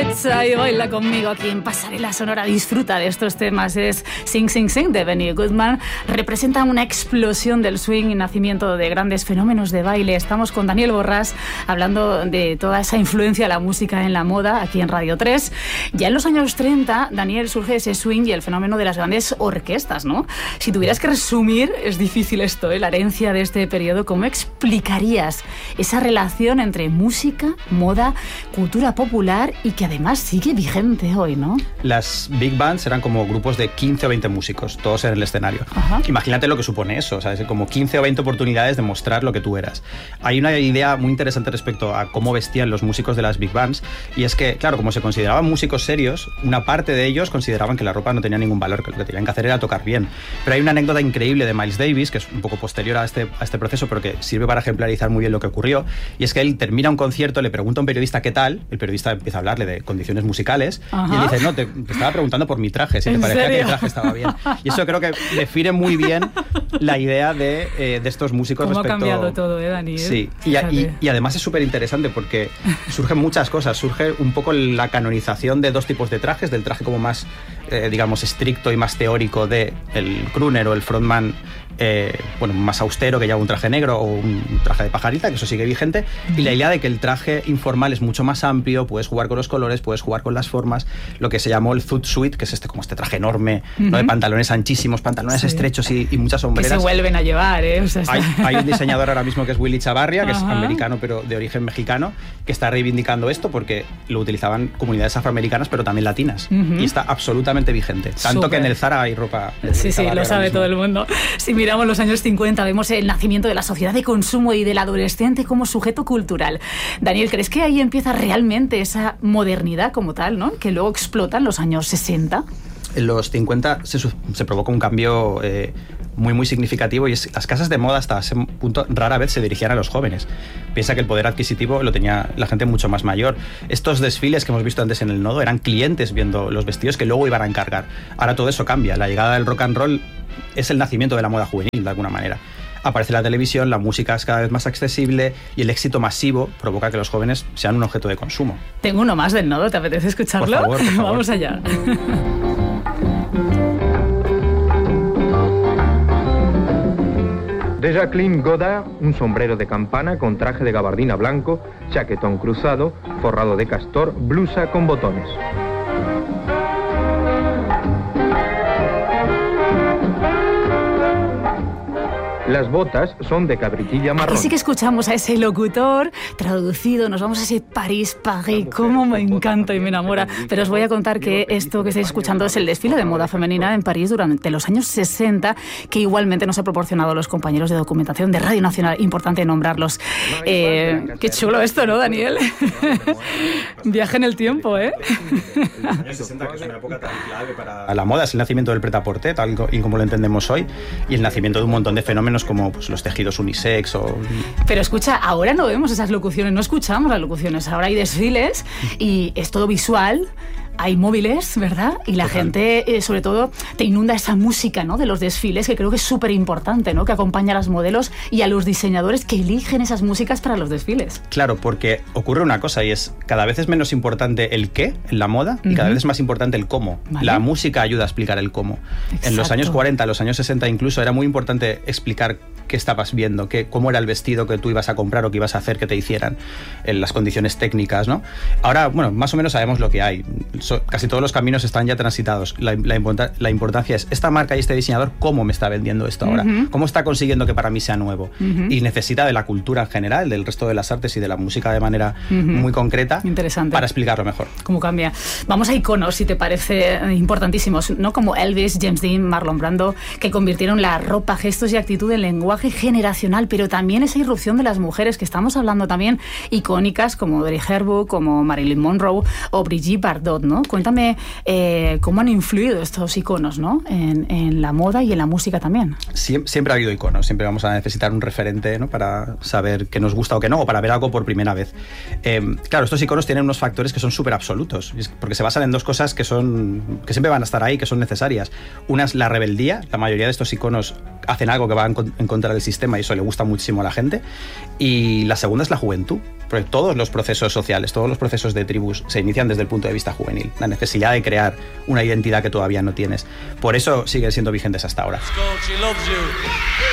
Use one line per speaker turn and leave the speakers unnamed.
Danza y baila conmigo aquí en Pasarela Sonora. Disfruta de estos temas. Es Sing Sing Sing de Benny Goodman. Representa una explosión del swing y nacimiento de grandes fenómenos de baile. Estamos con Daniel Borràs hablando de toda esa influencia de la música en la moda aquí en Radio 3. Ya en los años 30, Daniel, surge ese swing y el fenómeno de las grandes orquestas, ¿no? Si tuvieras que resumir, es difícil esto, la herencia de este periodo, ¿cómo explicarías esa relación entre música, moda, cultura popular y que además sigue vigente hoy, ¿no?
Las big bands eran como grupos de 15 o 20 músicos, todos en el escenario.
Ajá.
Imagínate lo que supone eso, o sea, es como 15 o 20 oportunidades de mostrar lo que tú eras. Hay una idea muy interesante respecto a cómo vestían los músicos de las big bands, y es que, claro, como se consideraban músicos serios, una parte de ellos consideraban que la ropa no tenía ningún valor, que lo que tenían que hacer era tocar bien. Pero hay una anécdota increíble de Miles Davis, que es un poco posterior a este proceso, pero que sirve para ejemplarizar muy bien lo que ocurrió, y es que él termina un concierto, le pregunta a un periodista qué tal, el periodista empieza a hablarle de condiciones musicales. Ajá. Y él dice, no, te estaba preguntando por mi traje, si te parecía que mi traje estaba bien. Y eso creo que define muy bien la idea de estos músicos.
¿Cómo
respecto...
ha cambiado todo, Daniel?
Sí, y además es súper interesante porque surgen muchas cosas. Surge un poco la canonización de dos tipos de trajes, del traje como más, digamos, estricto y más teórico del crooner o el frontman, bueno, más austero, que lleva un traje negro o un traje de pajarita, que eso sigue vigente, y la idea de que el traje informal es mucho más amplio, puedes jugar con los colores, puedes jugar con las formas, lo que se llamó el zoot suit, que es como este traje enorme, ¿no? De pantalones anchísimos, pantalones estrechos y muchas sombreras.
Que se vuelven a llevar, ¿eh? O sea,
hay un diseñador ahora mismo que es Willy Chavarria, que es americano pero de origen mexicano, que está reivindicando esto porque lo utilizaban comunidades afroamericanas pero también latinas, y está absolutamente vigente. Tanto que en el Zara hay ropa de
Sí, lo sabe mismo. Todo el mundo. Si miramos los años 50, vemos el nacimiento de la sociedad de consumo y del adolescente como sujeto cultural. Daniel, ¿crees que ahí empieza realmente esa modernidad como tal, ¿no? Que luego explota en los años 60?
En los 50 se provocó un cambio muy significativo, y es las casas de moda hasta ese punto rara vez se dirigían a los jóvenes. Piensa que el poder adquisitivo lo tenía la gente mucho más mayor. Estos desfiles que hemos visto antes en el Nodo eran clientes viendo los vestidos que luego iban a encargar. Ahora todo eso cambia. La llegada del rock and roll es el nacimiento de la moda juvenil, de alguna manera. Aparece la televisión, la música es cada vez más accesible y el éxito masivo provoca que los jóvenes sean un objeto de consumo.
Tengo uno más del Nodo, ¿te apetece escucharlo?
Por favor.
Vamos allá.
De Jacqueline Godard, un sombrero de campana con traje de gabardina blanco, chaquetón cruzado, forrado de castor, blusa con botones. Las botas son de cabritilla marrón.
Aquí sí que escuchamos a ese locutor traducido, nos vamos a ese París, cómo me encanta y me enamora. Pero os voy a contar que esto que estáis escuchando es el desfile de moda femenina en París durante los años 60, que igualmente nos ha proporcionado los compañeros de documentación de Radio Nacional. Importante nombrarlos. Qué chulo esto, ¿no, Daniel? Viaje en el tiempo, ¿eh?
Los años 60, que es una época tan clave para la moda, es el nacimiento del prêt-à-porter, tal y como lo entendemos hoy, y el nacimiento de un montón de fenómenos como pues, los tejidos unisex o...
Pero escucha, ahora no vemos esas locuciones, no escuchamos las locuciones, ahora hay desfiles y es todo visual. Hay móviles, ¿verdad? Y la gente, sobre todo, te inunda esa música, ¿no? De los desfiles, que creo que es súper importante, ¿no? Que acompaña a los modelos y a los diseñadores que eligen esas músicas para los desfiles.
Claro, porque ocurre una cosa, y es cada vez es menos importante el qué en la moda y cada vez es más importante el cómo. ¿Vale? La música ayuda a explicar el cómo. Exacto. En los años 40, los años 60 incluso, era muy importante explicar qué estabas viendo, cómo era el vestido que tú ibas a comprar o que ibas a hacer que te hicieran, en las condiciones técnicas, ¿no? Ahora, bueno, más o menos sabemos lo que hay. Casi todos los caminos están ya transitados. La importancia es, esta marca y este diseñador, ¿cómo me está vendiendo esto ahora? ¿Cómo está consiguiendo que para mí sea nuevo? Y necesita de la cultura en general, del resto de las artes y de la música de manera muy concreta.
Interesante.
Para explicarlo mejor.
¿Cómo cambia? Vamos a iconos, si te parece, importantísimos, ¿no? Como Elvis, James Dean, Marlon Brando, que convirtieron la ropa, gestos y actitud en lenguaje generacional, pero también esa irrupción de las mujeres que estamos hablando también, icónicas como Audrey Hepburn, como Marilyn Monroe o Brigitte Bardot, ¿no? Cuéntame cómo han influido estos iconos, ¿no? En la moda y en la música también.
Siempre ha habido iconos, siempre vamos a necesitar un referente, ¿no? Para saber qué nos gusta o qué no, o para ver algo por primera vez. Claro, estos iconos tienen unos factores que son súper absolutos, porque se basan en dos cosas que siempre van a estar ahí, que son necesarias. Una es la rebeldía. La mayoría de estos iconos hacen algo que va en contra del sistema y eso le gusta muchísimo a la gente. Y la segunda es la juventud. Porque todos los procesos sociales, todos los procesos de tribus se inician desde el punto de vista juvenil. La necesidad de crear una identidad que todavía no tienes. Por eso siguen siendo vigentes hasta ahora.